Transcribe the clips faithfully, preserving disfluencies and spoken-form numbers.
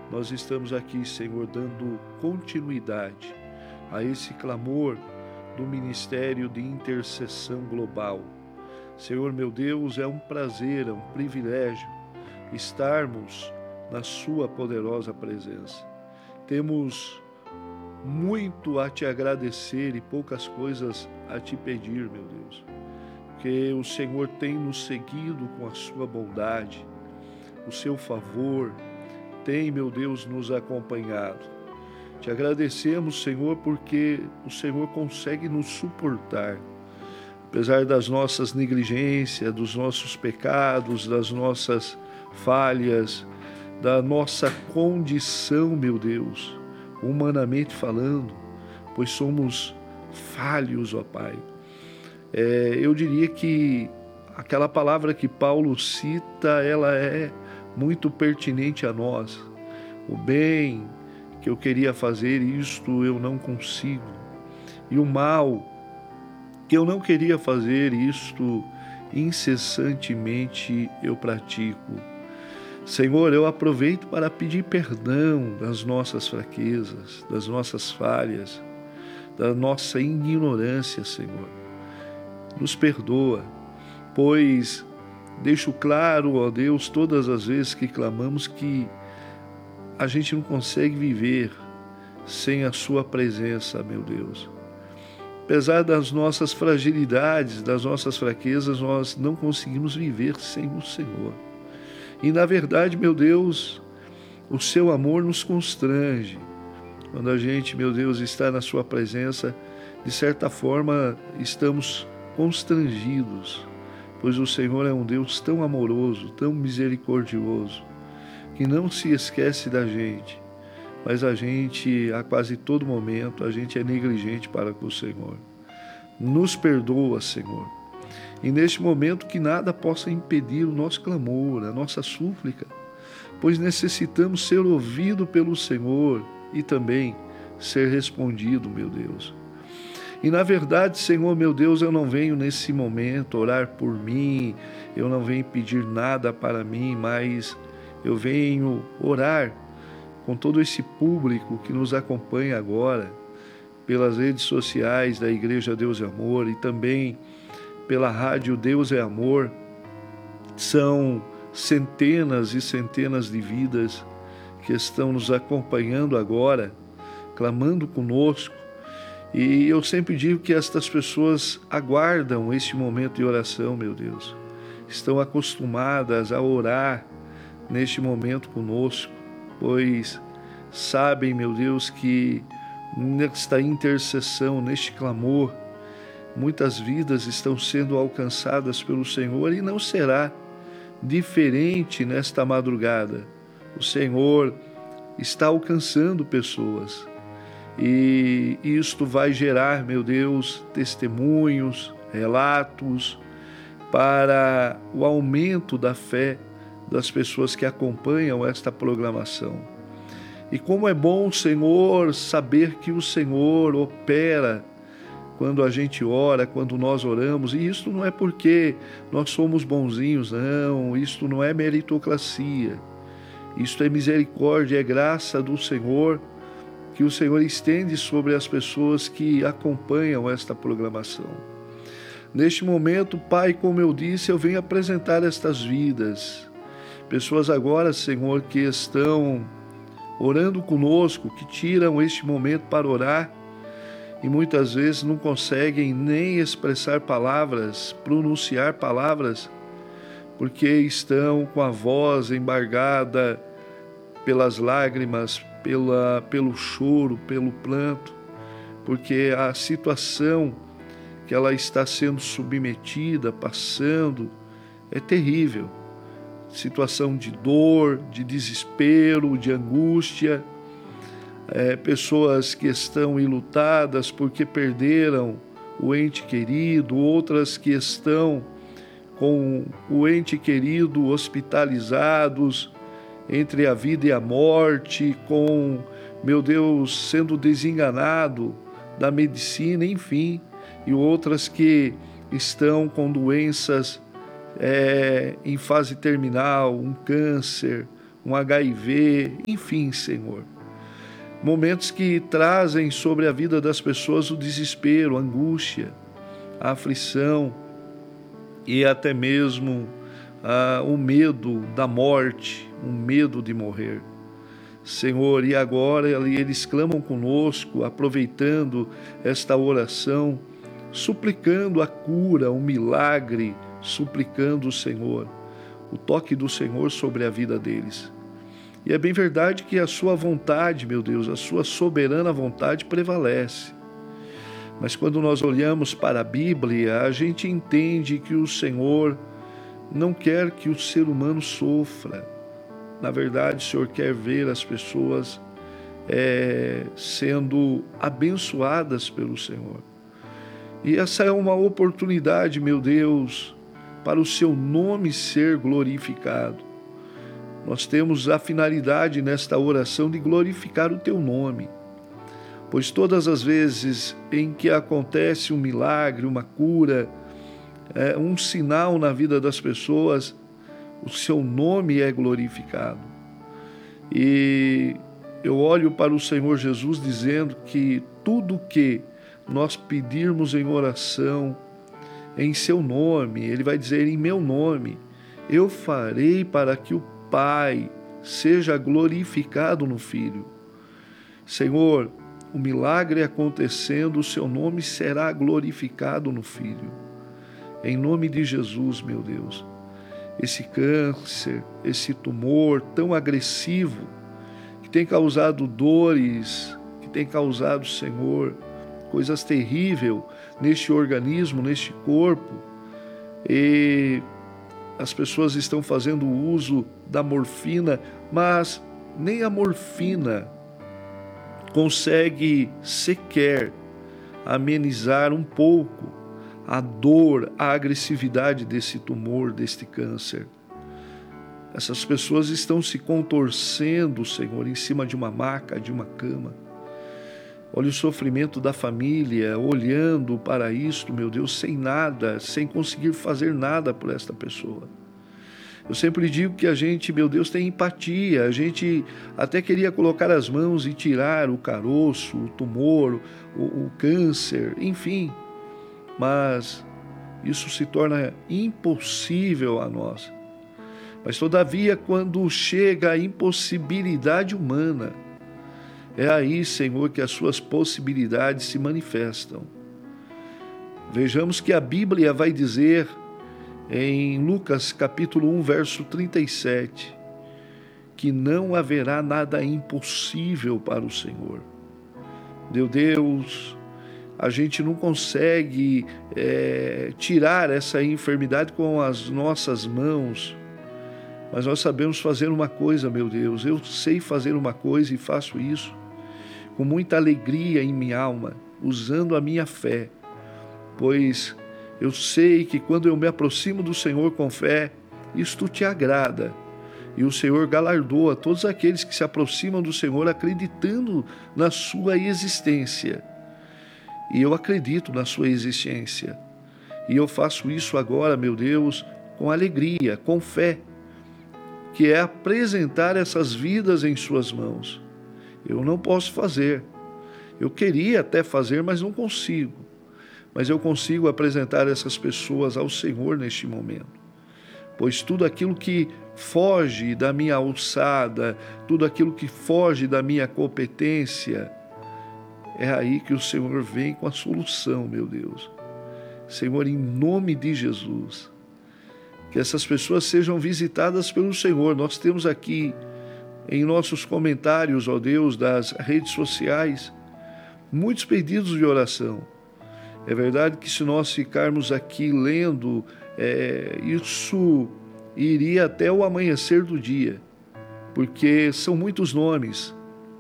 nós estamos aqui, Senhor, dando continuidade a esse clamor do Ministério de Intercessão Global. Senhor, meu Deus, é um prazer, é um privilégio estarmos na sua poderosa presença. Temos muito a te agradecer e poucas coisas a te pedir, meu Deus, porque o Senhor tem nos seguido com a sua bondade, o seu favor, tem, meu Deus, nos acompanhado. Te agradecemos, Senhor, porque o Senhor consegue nos suportar, apesar das nossas negligências, dos nossos pecados, das nossas falhas, da nossa condição, meu Deus, humanamente falando, pois somos falhos, ó Pai. É, eu diria que aquela palavra que Paulo cita, ela é muito pertinente a nós. O bem que eu queria fazer, isto eu não consigo. E o mal que eu não queria fazer, isto incessantemente eu pratico. Senhor, eu aproveito para pedir perdão das nossas fraquezas, das nossas falhas, da nossa ignorância, Senhor. Nos perdoa, pois deixo claro, ó Deus, todas as vezes que clamamos que a gente não consegue viver sem a sua presença, meu Deus. Apesar das nossas fragilidades, das nossas fraquezas, nós não conseguimos viver sem o Senhor. E, na verdade, meu Deus, o seu amor nos constrange. Quando a gente, meu Deus, está na sua presença, de certa forma, estamos constrangidos, pois o Senhor é um Deus tão amoroso, tão misericordioso, que não se esquece da gente, mas a gente, a quase todo momento, a gente é negligente para com o Senhor. Nos perdoa, Senhor. E neste momento que nada possa impedir o nosso clamor, a nossa súplica, pois necessitamos ser ouvido pelo Senhor e também ser respondido, meu Deus. E na verdade, Senhor, meu Deus, eu não venho nesse momento orar por mim, eu não venho pedir nada para mim, mas eu venho orar com todo esse público que nos acompanha agora, pelas redes sociais da Igreja Deus é Amor e também pela rádio Deus é Amor. São centenas e centenas de vidas que estão nos acompanhando agora, clamando conosco. E eu sempre digo que estas pessoas aguardam este momento de oração, meu Deus. Estão acostumadas a orar neste momento conosco, pois sabem, meu Deus, que nesta intercessão, neste clamor, muitas vidas estão sendo alcançadas pelo Senhor e não será diferente nesta madrugada. O Senhor está alcançando pessoas. E isto vai gerar, meu Deus, testemunhos, relatos para o aumento da fé das pessoas que acompanham esta programação. E como é bom, Senhor, saber que o Senhor opera quando a gente ora, quando nós oramos. E isto não é porque nós somos bonzinhos, não. Isto não é meritocracia. Isto é misericórdia, é graça do Senhor, que o Senhor estende sobre as pessoas que acompanham esta programação. Neste momento, Pai, como eu disse, eu venho apresentar estas vidas. Pessoas agora, Senhor, que estão orando conosco, que tiram este momento para orar e muitas vezes não conseguem nem expressar palavras, pronunciar palavras, porque estão com a voz embargada pelas lágrimas, Pela, pelo choro, pelo planto, porque a situação que ela está sendo submetida, passando, é terrível. Situação de dor, de desespero, de angústia, é, pessoas que estão enlutadas porque perderam o ente querido, outras que estão com o ente querido hospitalizados, entre a vida e a morte, com, meu Deus, sendo desenganado da medicina, enfim, e outras que estão com doenças é, em fase terminal, um câncer, um H I V, enfim, Senhor. Momentos que trazem sobre a vida das pessoas o desespero, a angústia, a aflição e até mesmo ah, o medo da morte, o medo de morrer. Senhor, e agora eles clamam conosco, aproveitando esta oração, suplicando a cura, o milagre, suplicando o Senhor, o toque do Senhor sobre a vida deles. E é bem verdade que a sua vontade, meu Deus, a sua soberana vontade prevalece. Mas quando nós olhamos para a Bíblia, a gente entende que o Senhor não quer que o ser humano sofra. Na verdade, o Senhor quer ver as pessoas é, sendo abençoadas pelo Senhor. E essa é uma oportunidade, meu Deus, para o seu nome ser glorificado. Nós temos a finalidade nesta oração de glorificar o teu nome, pois todas as vezes em que acontece um milagre, uma cura, é, um sinal na vida das pessoas, o seu nome é glorificado. E eu olho para o Senhor Jesus dizendo que tudo que nós pedirmos em oração, em seu nome, ele vai dizer em meu nome, eu farei para que o Pai seja glorificado no Filho. Senhor, o milagre acontecendo, o seu nome será glorificado no Filho. Em nome de Jesus, meu Deus, esse câncer, esse tumor tão agressivo, que tem causado dores, que tem causado, Senhor, coisas terríveis neste organismo, neste corpo, e as pessoas estão fazendo uso da morfina, mas nem a morfina consegue sequer amenizar um pouco a dor, a agressividade desse tumor, deste câncer. Essas pessoas estão se contorcendo, Senhor, em cima de uma maca, de uma cama. Olha o sofrimento da família, olhando para isto, meu Deus, sem nada, sem conseguir fazer nada por esta pessoa. Eu sempre digo que a gente, meu Deus, tem empatia, a gente até queria colocar as mãos e tirar o caroço, o tumor, o, o câncer, enfim, mas isso se torna impossível a nós. Mas todavia, quando chega a impossibilidade humana, é aí, Senhor, que as suas possibilidades se manifestam. Vejamos que a Bíblia vai dizer em Lucas capítulo um, verso trinta e sete, que não haverá nada impossível para o Senhor. Meu Deus, a gente não consegue é, tirar essa enfermidade com as nossas mãos, mas nós sabemos fazer uma coisa, meu Deus, eu sei fazer uma coisa e faço isso com muita alegria em minha alma, usando a minha fé, pois eu sei que quando eu me aproximo do Senhor com fé, isto te agrada. E o Senhor galardoa todos aqueles que se aproximam do Senhor acreditando na sua existência. E eu acredito na sua existência. E eu faço isso agora, meu Deus, com alegria, com fé, que é apresentar essas vidas em suas mãos. Eu não posso fazer. Eu queria até fazer, mas não consigo. Mas eu consigo apresentar essas pessoas ao Senhor neste momento. Pois tudo aquilo que foge da minha alçada, tudo aquilo que foge da minha competência, é aí que o Senhor vem com a solução, meu Deus. Senhor, em nome de Jesus, que essas pessoas sejam visitadas pelo Senhor. Nós temos aqui em nossos comentários, ó Deus, das redes sociais, muitos pedidos de oração. É verdade que se nós ficarmos aqui lendo, é, isso iria até o amanhecer do dia, porque são muitos nomes,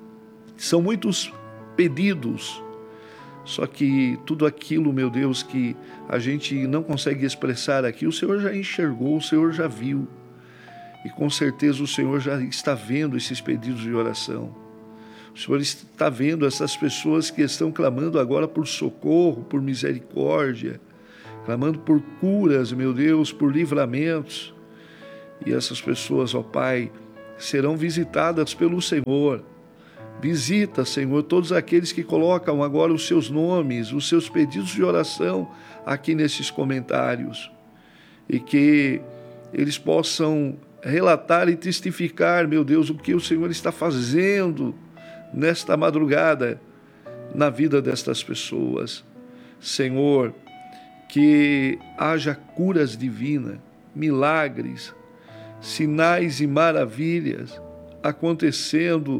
são muitos pedidos, só que tudo aquilo, meu Deus, que a gente não consegue expressar aqui, o Senhor já enxergou, o Senhor já viu, e com certeza o Senhor já está vendo esses pedidos de oração. O Senhor está vendo essas pessoas que estão clamando agora por socorro, por misericórdia, clamando por curas, meu Deus, por livramentos. E essas pessoas, ó Pai, serão visitadas pelo Senhor. Visita, Senhor, todos aqueles que colocam agora os seus nomes, os seus pedidos de oração aqui nesses comentários. E que eles possam relatar e testificar, meu Deus, o que o Senhor está fazendo nesta madrugada na vida destas pessoas. Senhor, que haja curas divinas, milagres, sinais e maravilhas acontecendo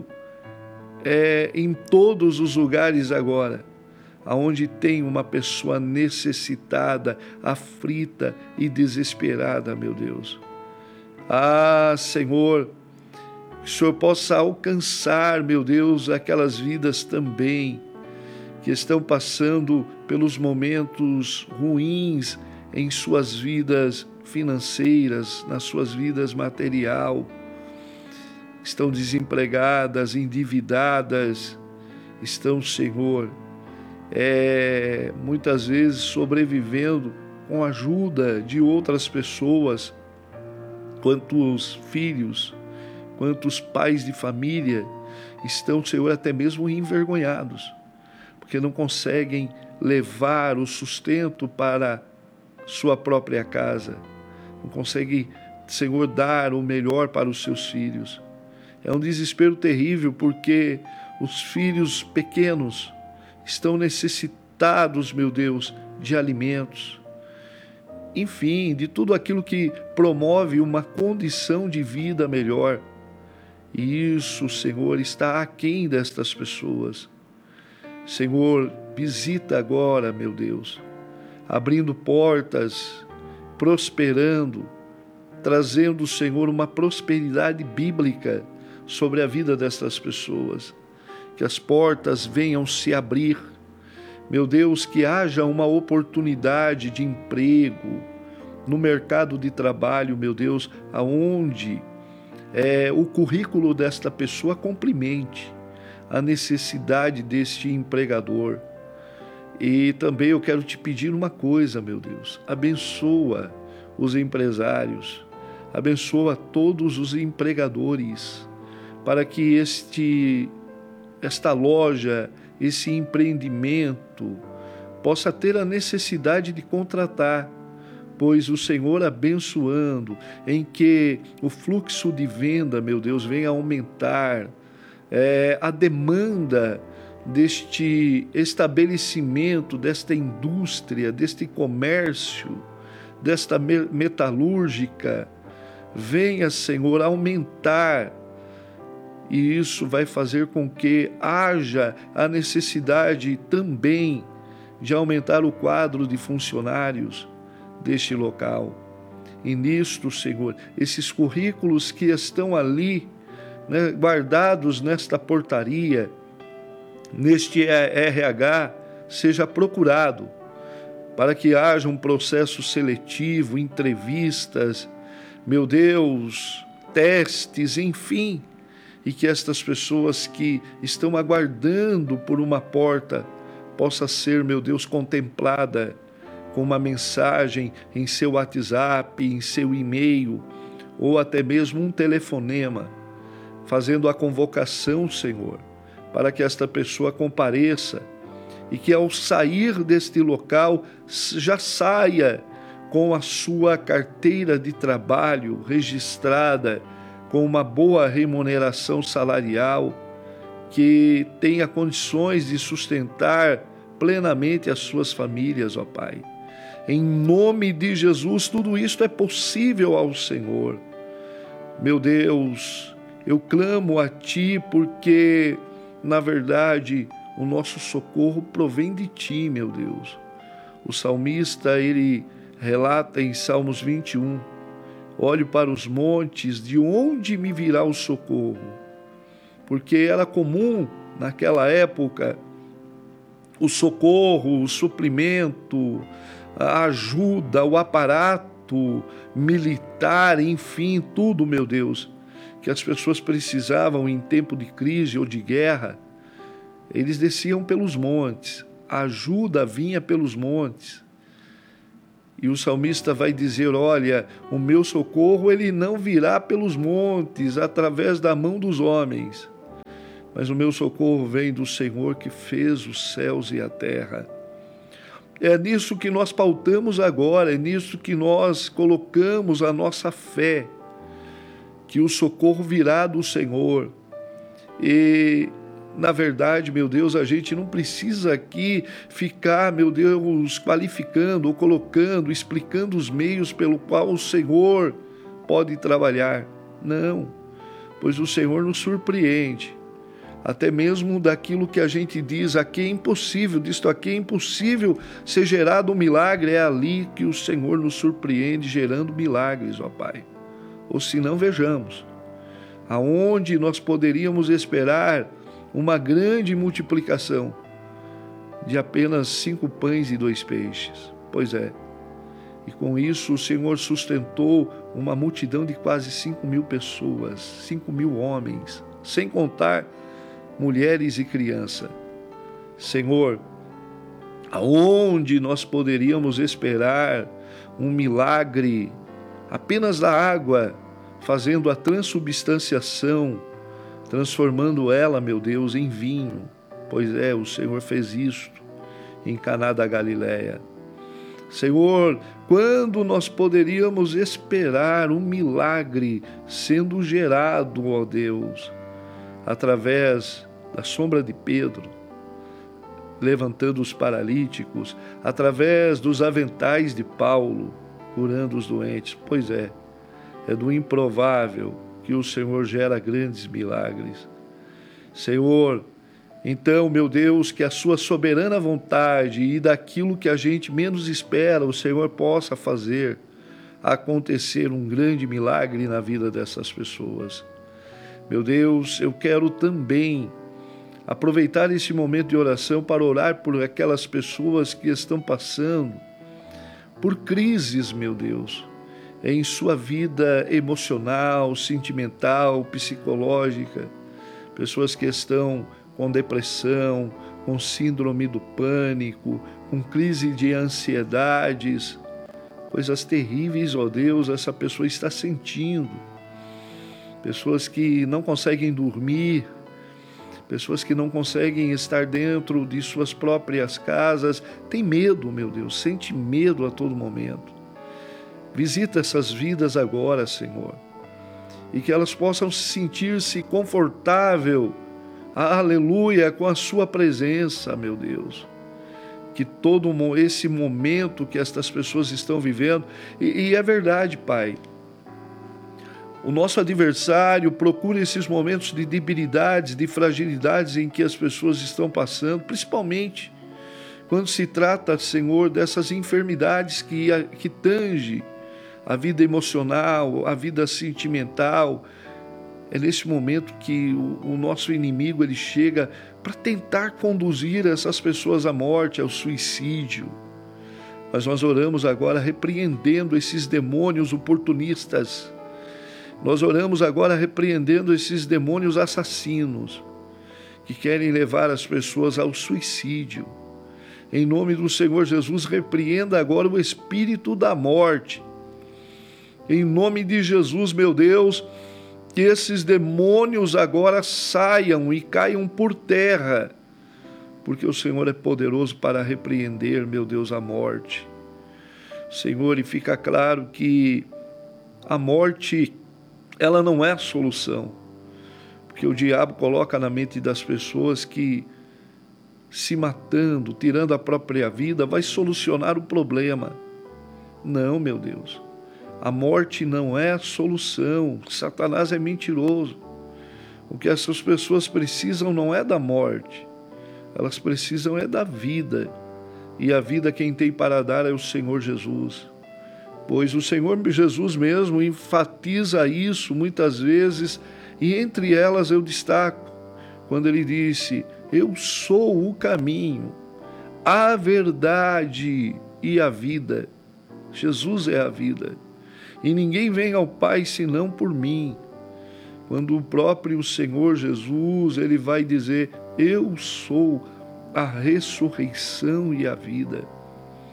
é, em todos os lugares agora, aonde tem uma pessoa necessitada, aflita e desesperada, meu Deus. Ah, Senhor, que o Senhor possa alcançar, meu Deus, aquelas vidas também que estão passando pelos momentos ruins em suas vidas financeiras, nas suas vidas material, estão desempregadas, endividadas, estão, Senhor, é, muitas vezes sobrevivendo com a ajuda de outras pessoas, quantos filhos, quantos pais de família estão, Senhor, até mesmo envergonhados, porque não conseguem levar o sustento para sua própria casa, não conseguem, Senhor, dar o melhor para os seus filhos. É um desespero terrível, porque os filhos pequenos estão necessitados, meu Deus, de alimentos, enfim, de tudo aquilo que promove uma condição de vida melhor. E isso, Senhor, está aquém destas pessoas. Senhor, visita agora, meu Deus, abrindo portas, prosperando, trazendo, Senhor, uma prosperidade bíblica sobre a vida destas pessoas. Que as portas venham se abrir, meu Deus, que haja uma oportunidade de emprego no mercado de trabalho, meu Deus, aonde é, o currículo desta pessoa complemente a necessidade deste empregador. E também eu quero te pedir uma coisa, meu Deus, abençoa os empresários, abençoa todos os empregadores, para que este, esta loja, esse empreendimento possa ter a necessidade de contratar, pois o Senhor abençoando, em que o fluxo de venda, meu Deus, venha aumentar, é, a demanda deste estabelecimento, desta indústria, deste comércio, desta metalúrgica, venha, Senhor, aumentar. E isso vai fazer com que haja a necessidade também de aumentar o quadro de funcionários deste local. E nisto, Senhor, esses currículos que estão ali, né, guardados nesta portaria, neste R H, seja procurado, para que haja um processo seletivo, entrevistas, meu Deus, testes, enfim, e que estas pessoas que estão aguardando por uma porta possa ser, meu Deus, contemplada com uma mensagem em seu WhatsApp, em seu e-mail, ou até mesmo um telefonema, fazendo a convocação, Senhor, para que esta pessoa compareça e que ao sair deste local já saia com a sua carteira de trabalho registrada, com uma boa remuneração salarial, que tenha condições de sustentar plenamente as suas famílias, ó Pai. Em nome de Jesus, tudo isto é possível ao Senhor. Meu Deus, eu clamo a Ti porque, na verdade, o nosso socorro provém de Ti, meu Deus. O salmista, ele relata em Salmos vinte e um, olho para os montes, de onde me virá o socorro? Porque era comum, naquela época, o socorro, o suprimento, a ajuda, o aparato militar, enfim, tudo, meu Deus, que as pessoas precisavam em tempo de crise ou de guerra, eles desciam pelos montes, a ajuda vinha pelos montes. E o salmista vai dizer, olha, o meu socorro ele não virá pelos montes, através da mão dos homens, mas o meu socorro vem do Senhor que fez os céus e a terra. É nisso que nós pautamos agora, é nisso que nós colocamos a nossa fé, que o socorro virá do Senhor. E, na verdade, meu Deus, a gente não precisa aqui ficar, meu Deus, qualificando ou colocando, explicando os meios pelo qual o Senhor pode trabalhar. Não, pois o Senhor nos surpreende. Até mesmo daquilo que a gente diz, aqui é impossível, disto aqui é impossível ser gerado um milagre, é ali que o Senhor nos surpreende, gerando milagres, ó Pai. Ou se não, vejamos, aonde nós poderíamos esperar uma grande multiplicação de apenas cinco pães e dois peixes. Pois é, e com isso o Senhor sustentou uma multidão de quase cinco mil pessoas, cinco mil homens, sem contar mulheres e crianças. Senhor, aonde nós poderíamos esperar um milagre apenas da água, fazendo a transubstanciação, transformando ela, meu Deus, em vinho? Pois é, o Senhor fez isto em Caná da Galileia. Senhor, quando nós poderíamos esperar um milagre sendo gerado, ó Deus, através da sombra de Pedro, levantando os paralíticos, através dos aventais de Paulo, curando os doentes? Pois é, é do improvável que o Senhor gera grandes milagres. Senhor, então, meu Deus, que a sua soberana vontade e daquilo que a gente menos espera, o Senhor possa fazer acontecer um grande milagre na vida dessas pessoas. Meu Deus, eu quero também aproveitar esse momento de oração para orar por aquelas pessoas que estão passando por crises, meu Deus, em sua vida emocional, sentimental, psicológica. Pessoas que estão com depressão, com síndrome do pânico, com crise de ansiedades, coisas terríveis, ó Deus, essa pessoa está sentindo. Pessoas que não conseguem dormir, pessoas que não conseguem estar dentro de suas próprias casas, tem medo, meu Deus, sente medo a todo momento. Visita essas vidas agora, Senhor, e que elas possam sentir-se confortável, aleluia, com a sua presença, meu Deus. Que todo esse momento que estas pessoas estão vivendo, e, e é verdade, Pai, o nosso adversário procura esses momentos de debilidades, de fragilidades em que as pessoas estão passando, principalmente quando se trata, Senhor, dessas enfermidades que, que tange a vida emocional, a vida sentimental. É nesse momento que o, o nosso inimigo ele chega para tentar conduzir essas pessoas à morte, ao suicídio. Mas nós oramos agora repreendendo esses demônios oportunistas. Nós oramos agora repreendendo esses demônios assassinos que querem levar as pessoas ao suicídio. Em nome do Senhor Jesus, repreenda agora o espírito da morte. Em nome de Jesus, meu Deus, que esses demônios agora saiam e caiam por terra, porque o Senhor é poderoso para repreender, meu Deus, a morte. Senhor, e fica claro que a morte, ela não é a solução, porque o diabo coloca na mente das pessoas que se matando, tirando a própria vida, vai solucionar o problema. Não, meu Deus, a morte não é a solução. Satanás é mentiroso. O que essas pessoas precisam não é da morte, elas precisam é da vida, e a vida quem tem para dar é o Senhor Jesus. Pois o Senhor Jesus mesmo enfatiza isso muitas vezes, e entre elas eu destaco, quando ele disse, eu sou o caminho, a verdade e a vida. Jesus é a vida, e ninguém vem ao Pai senão por mim. Quando o próprio Senhor Jesus, ele vai dizer, eu sou a ressurreição e a vida.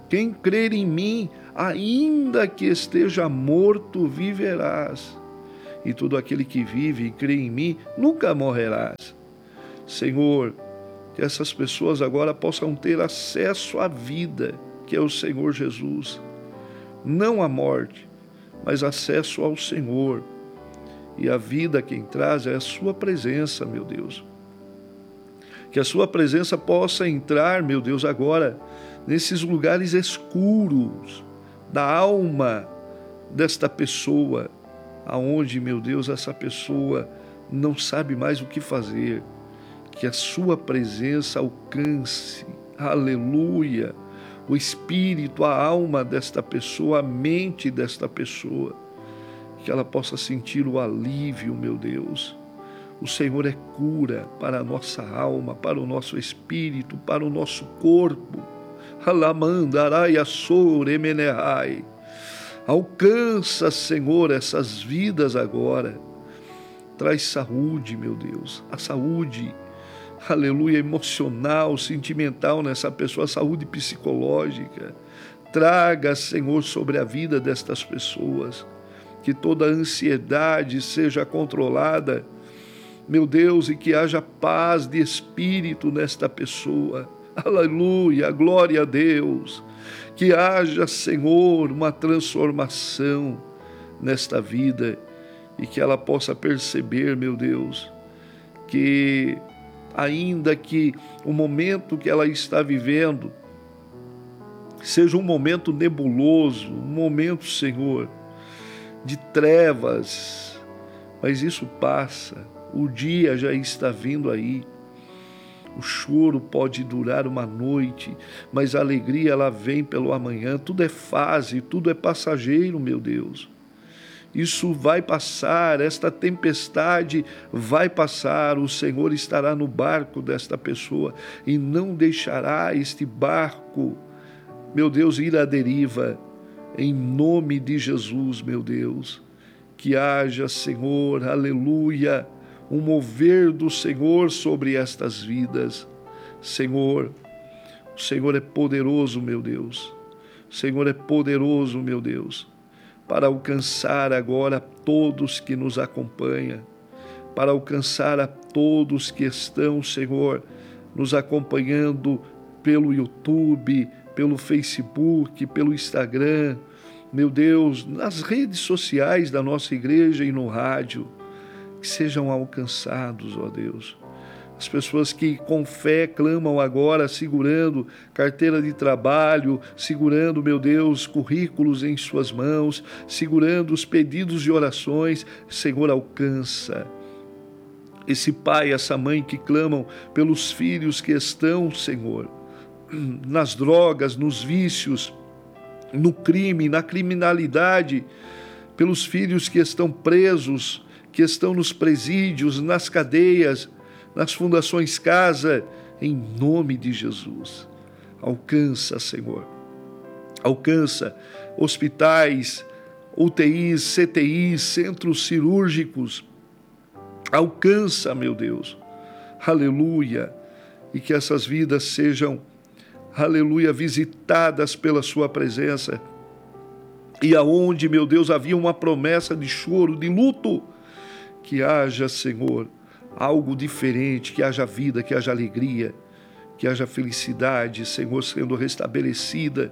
Quem crer em mim, ainda que esteja morto, viverás. E todo aquele que vive e crê em mim, nunca morrerás. Senhor, que essas pessoas agora possam ter acesso à vida, que é o Senhor Jesus. Não à morte, mas acesso ao Senhor. E a vida quem traz é a sua presença, meu Deus. Que a sua presença possa entrar, meu Deus, agora, nesses lugares escuros da alma desta pessoa, aonde, meu Deus, essa pessoa não sabe mais o que fazer. Que a sua presença alcance, aleluia, o espírito, a alma desta pessoa, a mente desta pessoa, que ela possa sentir o alívio, meu Deus. O Senhor é cura para a nossa alma, para o nosso espírito, para o nosso corpo. Alcança, Senhor, essas vidas agora. Traz saúde, meu Deus, a saúde, aleluia, emocional, sentimental nessa pessoa, a saúde psicológica. Traga, Senhor, sobre a vida destas pessoas, que toda ansiedade seja controlada, meu Deus, e que haja paz de espírito nesta pessoa. Aleluia, glória a Deus. Que haja, Senhor, uma transformação nesta vida e que ela possa perceber, meu Deus, que ainda que o momento que ela está vivendo seja um momento nebuloso, um momento, Senhor, de trevas, mas isso passa. O dia já está vindo aí. O choro pode durar uma noite, mas a alegria ela vem pelo amanhã. Tudo é fase, tudo é passageiro, meu Deus. Isso vai passar, esta tempestade vai passar. O Senhor estará no barco desta pessoa e não deixará este barco, meu Deus, ir à deriva. Em nome de Jesus, meu Deus, que haja, Senhor, aleluia, um mover do Senhor sobre estas vidas. Senhor, o Senhor é poderoso, meu Deus. O Senhor é poderoso, meu Deus, para alcançar agora todos que nos acompanham, para alcançar a todos que estão, Senhor, nos acompanhando pelo YouTube, pelo Facebook, pelo Instagram, meu Deus, nas redes sociais da nossa igreja e no rádio. Que sejam alcançados, ó Deus. As pessoas que com fé clamam agora, segurando carteira de trabalho, segurando, meu Deus, currículos em suas mãos, segurando os pedidos de orações, Senhor, alcança. Esse pai, essa mãe que clamam pelos filhos que estão, Senhor, nas drogas, nos vícios, no crime, na criminalidade, pelos filhos que estão presos, que estão nos presídios, nas cadeias, nas fundações casa, em nome de Jesus. Alcança, Senhor. Alcança hospitais, U T Is, C T Is, centros cirúrgicos. Alcança, meu Deus. Aleluia. E que essas vidas sejam, aleluia, visitadas pela sua presença. E aonde, meu Deus, havia uma promessa de choro, de luto, que haja, Senhor, algo diferente, que haja vida, que haja alegria, que haja felicidade, Senhor, sendo restabelecida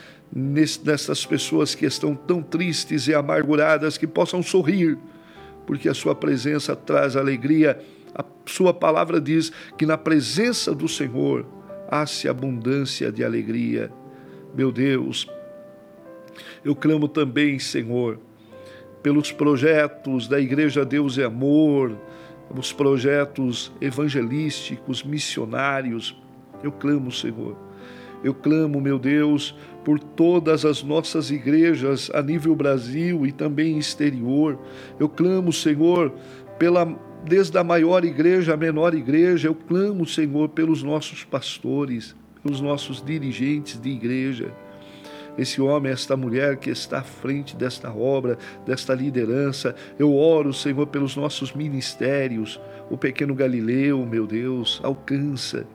nessas pessoas que estão tão tristes e amarguradas, que possam sorrir, porque a sua presença traz alegria. A sua palavra diz que na presença do Senhor há-se abundância de alegria. Meu Deus, eu clamo também, Senhor, pelos projetos da Igreja Deus e Amor, os projetos evangelísticos, missionários. Eu clamo, Senhor. Eu clamo, meu Deus, por todas as nossas igrejas a nível Brasil e também exterior. Eu clamo, Senhor, pela, desde a maior igreja à menor igreja. Eu clamo, Senhor, pelos nossos pastores, pelos nossos dirigentes de igreja. Esse homem, esta mulher que está à frente desta obra, desta liderança. Eu oro, Senhor, pelos nossos ministérios. O pequeno Galileu, meu Deus, alcança.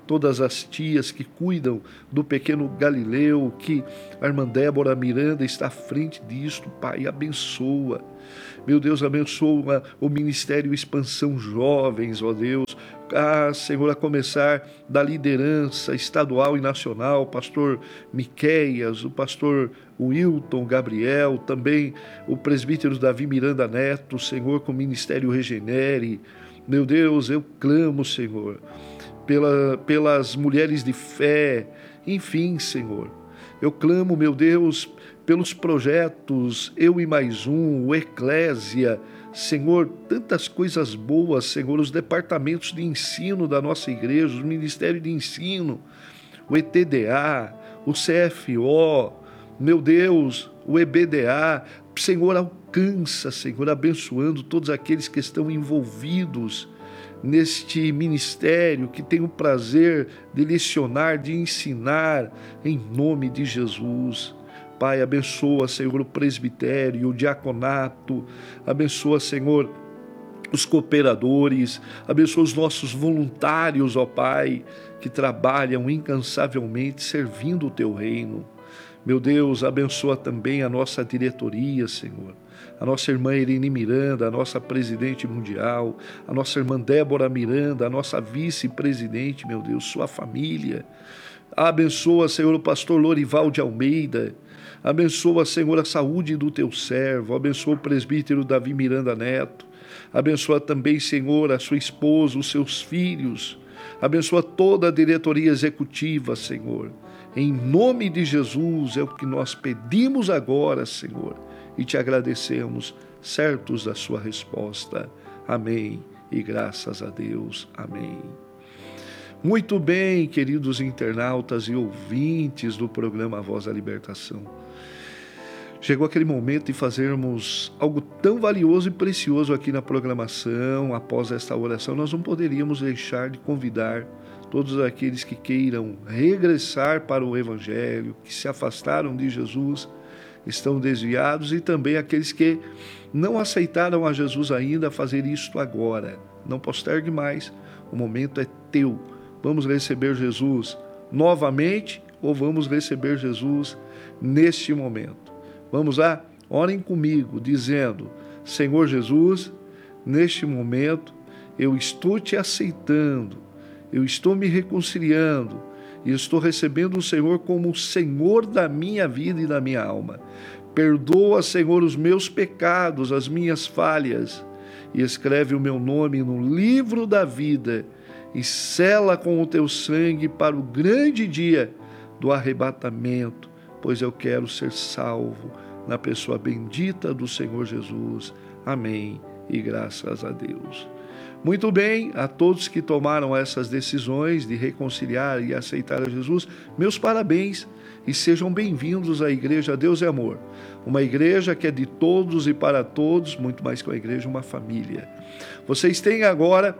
todas as tias que cuidam do pequeno Galileu, que a irmã Débora Miranda está à frente disto, Pai, abençoa. Meu Deus, abençoa o Ministério Expansão Jovens, ó Deus. Ah, Senhor, a começar da liderança estadual e nacional, o pastor Miqueias, o pastor Wilton Gabriel, também o presbítero Davi Miranda Neto, Senhor, com o Ministério Regenere. Meu Deus, eu clamo, Senhor, pela, pelas mulheres de fé, enfim, Senhor. Eu clamo, meu Deus, pelos projetos Eu e Mais Um, o Eclésia, Senhor, tantas coisas boas, Senhor, os departamentos de ensino da nossa igreja, o Ministério de Ensino, o E T D A, o C F O, meu Deus, o E B D A, Senhor, alcança, Senhor, abençoando todos aqueles que estão envolvidos neste ministério, que tem o prazer de lecionar, de ensinar, em nome de Jesus. Pai, abençoa, Senhor, o presbitério, o diaconato, abençoa, Senhor, os cooperadores, abençoa os nossos voluntários, ó Pai, que trabalham incansavelmente servindo o Teu reino. Meu Deus, abençoa também a nossa diretoria, Senhor, a nossa irmã Irene Miranda, a nossa presidente mundial, a nossa irmã Débora Miranda, a nossa vice-presidente, meu Deus, sua família. Abençoa, Senhor, o pastor Lorival de Almeida. Abençoa, Senhor, a saúde do teu servo. Abençoa o presbítero Davi Miranda Neto. Abençoa também, Senhor, a sua esposa, os seus filhos. Abençoa toda a diretoria executiva, Senhor. Em nome de Jesus é o que nós pedimos agora, Senhor, e te agradecemos, certos da sua resposta. Amém. E graças a Deus. Amém. Muito bem, queridos internautas e ouvintes do programa Voz da Libertação. Chegou aquele momento de fazermos algo tão valioso e precioso aqui na programação. Após esta oração, nós não poderíamos deixar de convidar todos aqueles que queiram regressar para o Evangelho, que se afastaram de Jesus, estão desviados, e também aqueles que não aceitaram a Jesus ainda, a fazer isto agora. Não postergue mais, o momento é teu. Vamos receber Jesus novamente ou vamos receber Jesus neste momento? Vamos lá? Orem comigo, dizendo: Senhor Jesus, neste momento eu estou te aceitando, eu estou me reconciliando e estou recebendo o Senhor como o Senhor da minha vida e da minha alma. Perdoa, Senhor, os meus pecados, as minhas falhas, e escreve o meu nome no livro da vida e sela com o teu sangue para o grande dia do arrebatamento, pois eu quero ser salvo na pessoa bendita do Senhor Jesus. Amém. E graças a Deus. Muito bem, a todos que tomaram essas decisões de reconciliar e aceitar a Jesus, meus parabéns e sejam bem-vindos à Igreja Deus é Amor. Uma igreja que é de todos e para todos, muito mais que uma igreja, uma família. Vocês têm agora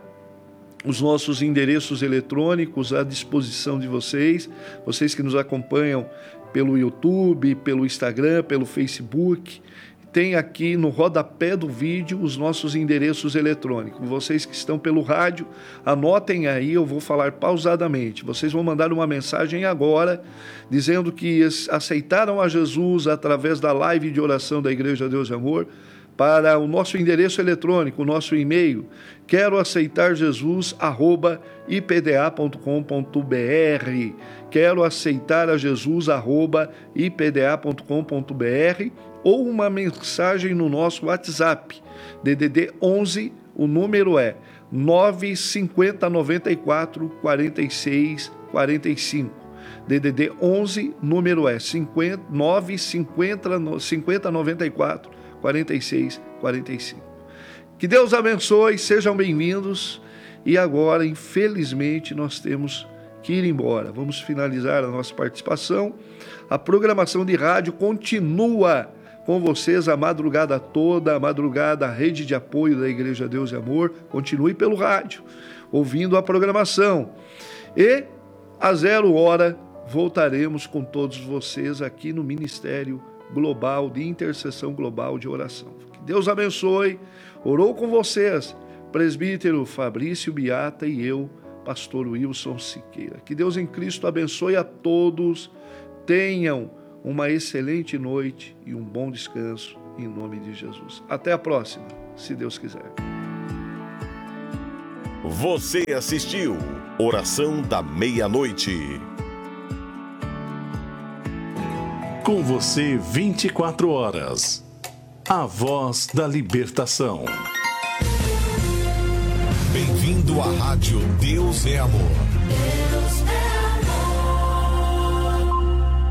os nossos endereços eletrônicos à disposição de vocês, vocês que nos acompanham pelo YouTube, pelo Instagram, pelo Facebook. Tem aqui no rodapé do vídeo os nossos endereços eletrônicos. Vocês que estão pelo rádio, anotem aí, eu vou falar pausadamente. Vocês vão mandar uma mensagem agora, dizendo que aceitaram a Jesus através da live de oração da Igreja Deus de Amor, para o nosso endereço eletrônico, o nosso e-mail, quero aceitar Jesus, arroba i p d a ponto com ponto b r. Quero aceitar a Jesus, arroba i p d a ponto com ponto b r, ou uma mensagem no nosso WhatsApp, D D D onze, o número é nove cinco zero nove quatro quatro seis quatro cinco. D D D onze, número é nove cinco zero nove quatro quarenta e seis, quarenta e cinco. Que Deus abençoe, sejam bem-vindos. E agora, infelizmente, nós temos que ir embora. Vamos finalizar a nossa participação. A programação de rádio continua com vocês a madrugada toda, a madrugada, a rede de apoio da Igreja Deus e Amor. Continue pelo rádio, ouvindo a programação. E, a zero hora, voltaremos com todos vocês aqui no Ministério Global de Intercessão Global de Oração. Que Deus abençoe. Orou com vocês, presbítero Fabrício Biata e eu, pastor Wilson Siqueira. Que Deus em Cristo abençoe a todos. Tenham uma excelente noite e um bom descanso, em nome de Jesus. Até a próxima, se Deus quiser. Você assistiu Oração da Meia-Noite. Com você vinte e quatro horas. A voz da libertação. Bem-vindo à Rádio Deus é Amor. Deus é amor.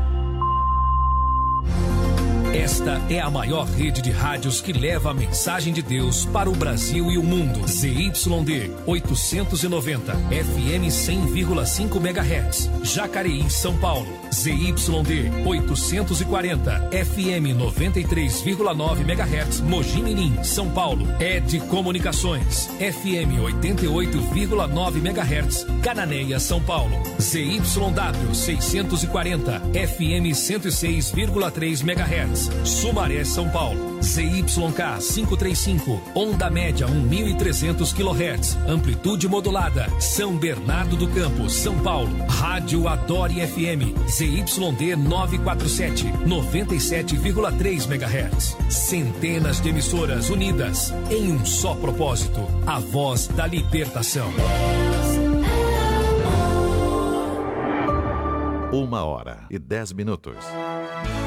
Esta é a maior rede de rádios que leva a mensagem de Deus para o Brasil e o mundo. Z Y D oitocentos e noventa, F M cem vírgula cinco megahertz, Jacareí, São Paulo. Z Y D oitocentos e quarenta, F M noventa e três vírgula nove megahertz, Mogi Mirim, São Paulo. Ed Comunicações, F M oitenta e oito vírgula nove megahertz, Cananéia, São Paulo. Z Y W seiscentos e quarenta, F M cento e seis vírgula três megahertz, Sumaré, São Paulo. Z Y K quinhentos e trinta e cinco, onda média mil e trezentos quilohertz, amplitude modulada, São Bernardo do Campo, São Paulo. Rádio Adore F M, Z Y D novecentos e quarenta e sete, noventa e sete vírgula três megahertz. Centenas de emissoras unidas em um só propósito, a voz da libertação. Uma hora e dez minutos.